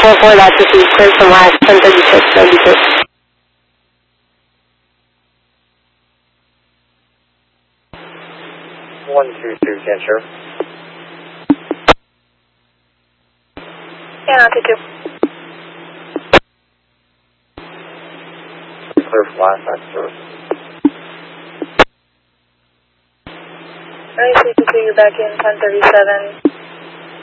44, that's the clear from last 1036.96. 122, Cancer. Yeah, 92. Clear from last night, sir. Alright, 322, you're back in 1037.